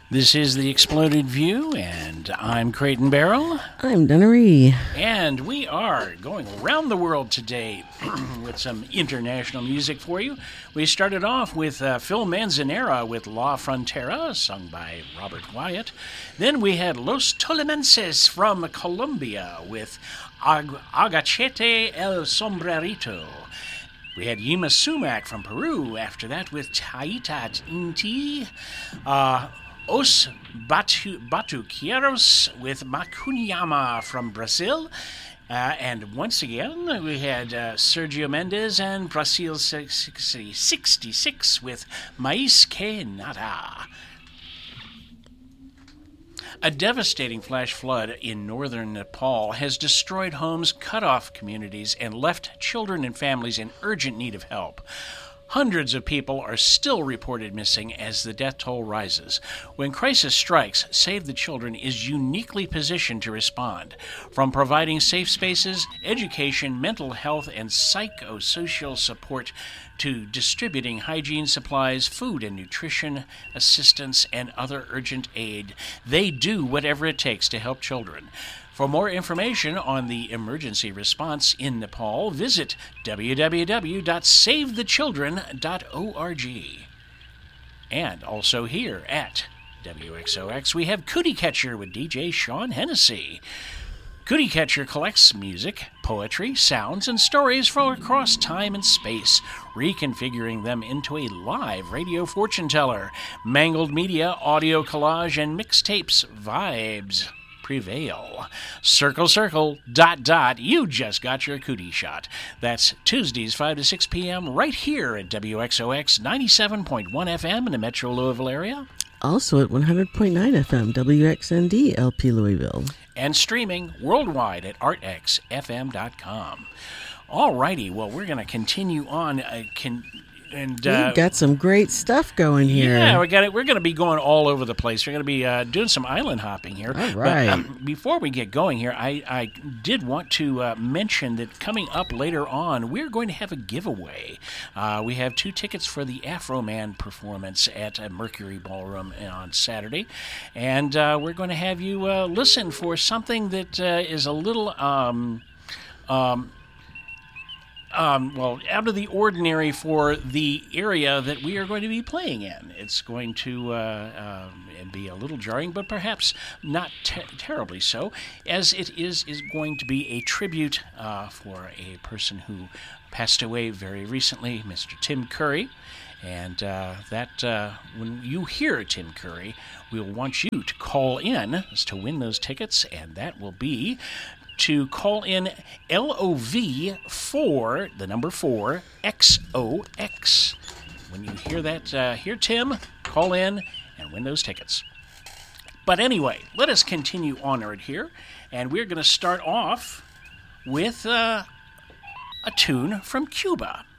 This is The Exploded View, and I'm Creighton Barrell. I'm Dunnery. And we are going around the world today with some international music for you. We started off with Phil Manzanera with La Frontera, sung by Robert Wyatt. Then we had Los Tolimenses from Colombia with Agachete el Sombrerito. We had Yima Sumac from Peru after that with Taitat Inti. Os Batuqueiros with Macunyama from Brazil. And once again, we had Sergio Mendes and Brasil 66 with Mais Que Nada. A devastating flash flood in northern Nepal has destroyed homes, cut off communities, and left children and families in urgent need of help. Hundreds of people are still reported missing as the death toll rises. When crisis strikes, Save the Children is uniquely positioned to respond. From providing safe spaces, education, mental health, and psychosocial support to distributing hygiene supplies, food and nutrition assistance, and other urgent aid, they do whatever it takes to help children. For more information on the emergency response in Nepal, visit www.savethechildren.org. And also here at WXOX, we have Cootie Catcher with DJ Sean Hennessy. Cootie Catcher collects music, poetry, sounds, and stories from across time and space, reconfiguring them into a live radio fortune teller. Mangled media, audio collage, and mixtapes vibes prevail. Circle, circle, dot, dot, you just got your cootie shot. That's Tuesdays 5 to 6 p.m. right here at WXOX 97.1 FM in the Metro Louisville area. Also at 100.9 FM, WXND, LP Louisville. And streaming worldwide at artxfm.com. All righty, well, we're going to continue on. We've got some great stuff going here. Yeah, we're going to be going all over the place. We're going to be doing some island hopping here. All right. But, before we get going here, I did want to mention that coming up later on, we're going to have a giveaway. We have 2 tickets for the Afro Man performance at Mercury Ballroom on Saturday. And we're going to have you listen for something that is a little... out of the ordinary for the area that we are going to be playing in. It's going to be a little jarring, but perhaps not terribly so, as it is going to be a tribute for a person who passed away very recently, Mr. Tim Curry. And when you hear Tim Curry, we'll want you to call in to win those tickets, and that will be to call in LOV 4 XOX. When you hear that, hear Tim, call in and win those tickets. But anyway, let us continue onward here, and we're going to start off with a tune from Cuba.